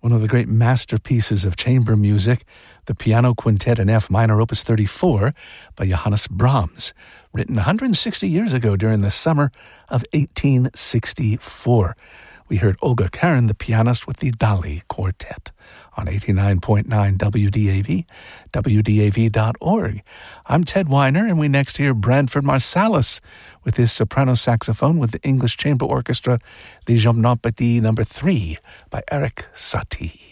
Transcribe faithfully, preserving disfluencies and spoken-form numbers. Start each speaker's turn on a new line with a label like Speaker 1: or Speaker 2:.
Speaker 1: One of the great masterpieces of chamber music, the Piano Quintet in F minor, Opus thirty-four, by Johannes Brahms, written one hundred sixty years ago during the summer of eighteen sixty-four. We heard Olga Karen, the pianist, with the Dali Quartet on eighty-nine point nine W D A V, W D A V dot org. I'm Ted Weiner, and we next hear Branford Marsalis with his soprano saxophone with the English Chamber Orchestra, the Gymnopédie number three by Erik Satie.